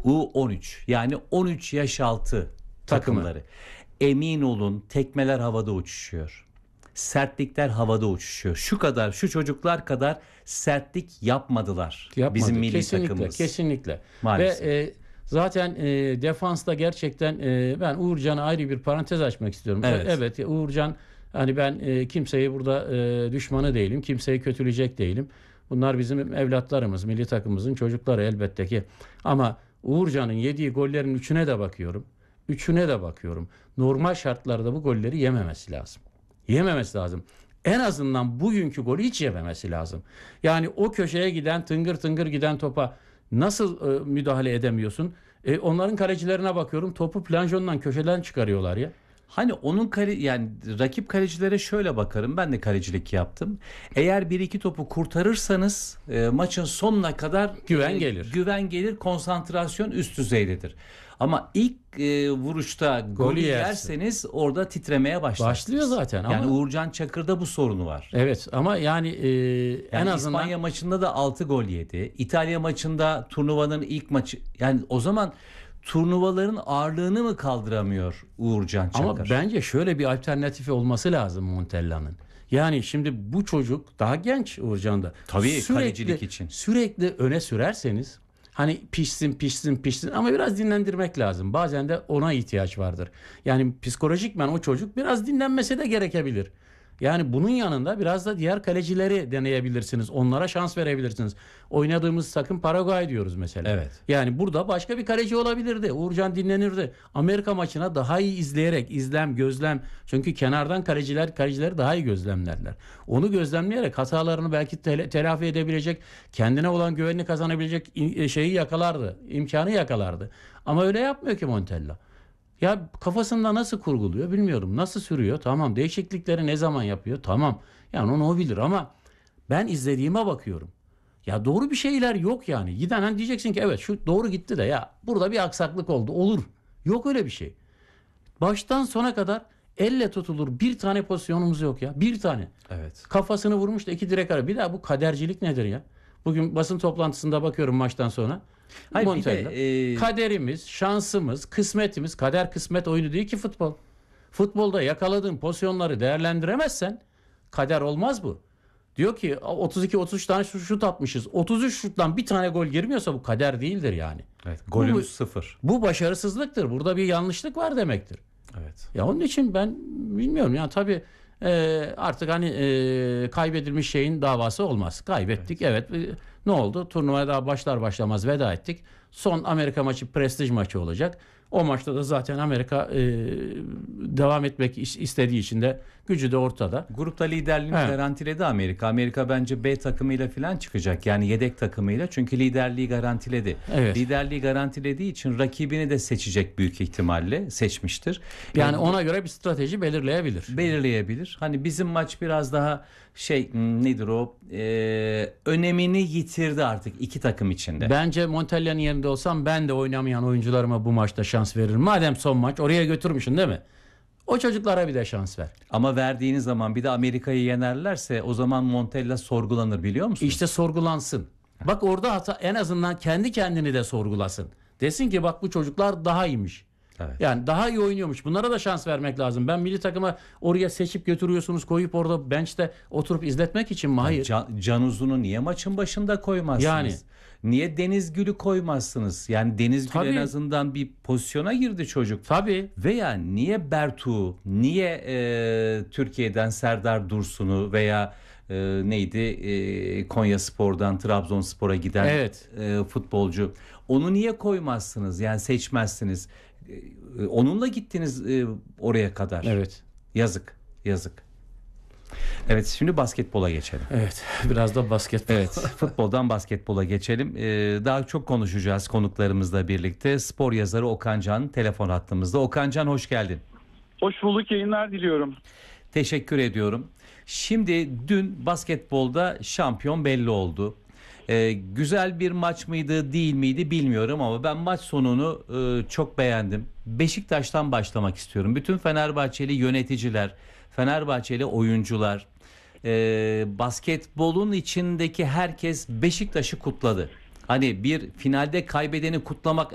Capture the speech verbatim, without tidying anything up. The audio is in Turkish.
U on üç yani on üç yaş altı takımları. Emin olun tekmeler havada uçuşuyor. Sertlikler havada uçuşuyor. Şu kadar, şu çocuklar kadar sertlik yapmadılar. Yapmadı. Bizim milli kesinlikle, takımımız. Kesinlikle. Maalesef. Ve e, zaten e, defansta gerçekten e, ben Uğurcan'a ayrı bir parantez açmak istiyorum. Evet. Evet, Uğurcan hani ben e, kimseyi burada e, düşmanı değilim. Kimseyi kötüleyecek değilim. Bunlar bizim evlatlarımız, milli takımımızın çocukları elbette ki. Ama Uğurcan'ın yediği gollerin üçüne de bakıyorum. Üçüne de bakıyorum. Normal şartlarda bu golleri yememesi lazım. Yememesi lazım. En azından bugünkü golü hiç yememesi lazım. Yani o köşeye giden, tıngır tıngır giden topa nasıl e, müdahale edemiyorsun? E, onların kalecilerine bakıyorum. Topu planjondan, köşeden çıkarıyorlar ya. Hani onun kale, yani rakip kalecilere şöyle bakarım. Ben de kalecilik yaptım. Eğer bir iki topu kurtarırsanız e, maçın sonuna kadar Güven e, gelir. Güven gelir, konsantrasyon üst düzeydedir. Ama ilk e, vuruşta golü, Golü yersin. yerseniz orada titremeye başlarsınız. Başlıyor zaten ama- Yani Uğurcan Çakır'da bu sorunu var. Evet ama yani e, en Yani azından İspanya maçında da altı gol yedi. İtalya maçında turnuvanın ilk maçı. Yani o zaman turnuvaların ağırlığını mı kaldıramıyor Uğurcan Çakır? ama bence şöyle bir alternatifi olması lazım Montella'nın. Yani şimdi bu çocuk daha genç Uğurcan da. Tabii, kalecilik için. Sürekli öne sürerseniz hani pişsin pişsin pişsin ama biraz dinlendirmek lazım. Bazen de ona ihtiyaç vardır. Yani psikolojikmen o çocuk biraz dinlenmesi de gerekebilir. Yani bunun yanında biraz da diğer kalecileri deneyebilirsiniz. Onlara şans verebilirsiniz. Oynadığımız takım Paraguay diyoruz mesela. Evet. Yani burada başka bir kaleci olabilirdi. Uğurcan dinlenirdi. Amerika maçına daha iyi izleyerek, izlem, gözlem. Çünkü kenardan kaleciler kalecileri daha iyi gözlemlerler. Onu gözlemleyerek hatalarını belki tel- telafi edebilecek, kendine olan güvenini kazanabilecek in- şeyi yakalardı. İmkanı yakalardı. Ama öyle yapmıyor ki Montella. Ya kafasında nasıl kurguluyor bilmiyorum. Nasıl sürüyor? Tamam. Değişiklikleri ne zaman yapıyor? Tamam. Yani onu o bilir ama ben izlediğime bakıyorum. Ya doğru bir şeyler yok yani. Giden hani diyeceksin ki evet şu doğru gitti de ya burada bir aksaklık oldu. Olur. Yok öyle bir şey. Baştan sona kadar elle tutulur bir tane pozisyonumuz yok ya. Bir tane. Evet. Kafasını vurmuş da iki direk ara. Bir daha bu kadercilik nedir ya? Bugün basın toplantısında bakıyorum maçtan sonra. Hayır, bir Montella. de, e, Kaderimiz, şansımız, kısmetimiz, kader kısmet oyunu değil ki futbol. Futbolda yakaladığın pozisyonları değerlendiremezsen kader olmaz bu. Diyor ki otuz iki otuz üç tane şut atmışız. otuz üç şuttan bir tane gol girmiyorsa bu kader değildir yani. Evet, golümüz bu, sıfır. Bu başarısızlıktır. Burada bir yanlışlık var demektir. Evet. Ya onun için ben bilmiyorum yani tabii e, artık hani e, kaybedilmiş şeyin davası olmaz. Kaybettik evet. evet. E, ne oldu? Turnuvaya daha başlar başlamaz veda ettik. Son Amerika maçı prestij maçı olacak. O maçta da zaten Amerika e, devam etmek istediği için de gücü de ortada. Grupta liderliğini Evet. garantiledi Amerika. Amerika bence B takımıyla falan çıkacak. Yani yedek takımıyla. Çünkü liderliği garantiledi. Evet. Liderliği garantilediği için rakibini de seçecek büyük ihtimalle. Seçmiştir. Yani ona göre bir strateji belirleyebilir. Belirleyebilir. Hani bizim maç biraz daha şey nedir o ee, önemini yitirdi artık iki takım içinde. Bence Montella'nın yerinde olsam ben de oynamayan oyuncularıma bu maçta şans veririm. Madem son maç oraya götürmüşsün değil mi? O çocuklara bir de şans ver. Ama verdiğiniz zaman bir de Amerika'yı yenerlerse o zaman Montella sorgulanır biliyor musunuz? İşte sorgulansın. Bak orada hata en azından kendi kendini de sorgulasın. Desin ki bak bu çocuklar daha iyiymiş. Evet. Yani daha iyi oynuyormuş. Bunlara da şans vermek lazım. Ben milli takıma oraya seçip götürüyorsunuz, koyup orada bench'te oturup izletmek için mi? Hayır. Can, Can Uzun'u niye maçın başında koymazsınız? Yani. Niye Deniz Gül'ü koymazsınız? Yani Deniz Gül Tabii. en azından bir pozisyona girdi çocuk. Tabii. Veya niye Bertu, niye e, Türkiye'den Serdar Dursun'u veya e, neydi e, Konya Spor'dan Trabzonspor'a giden Evet. e, futbolcu. Onu niye koymazsınız? Yani seçmezsiniz. E, onunla gittiniz e, oraya kadar. Evet. Yazık, yazık. Evet, şimdi basketbola geçelim. Evet. Biraz da basketbol. Evet, futboldan basketbola geçelim. Ee, daha çok konuşacağız konuklarımızla birlikte. Spor yazarı Okan Can telefon hattımızda. Okan Can hoş geldin. Hoş bulduk, yayınlar diliyorum. Teşekkür ediyorum. Şimdi dün basketbolda şampiyon belli oldu. Ee, güzel bir maç mıydı değil miydi bilmiyorum ama ben maç sonunu e, çok beğendim. Beşiktaş'tan başlamak istiyorum. Bütün Fenerbahçeli yöneticiler, Fenerbahçeli oyuncular, e, basketbolun içindeki herkes Beşiktaş'ı kutladı. Hani bir finalde kaybedeni kutlamak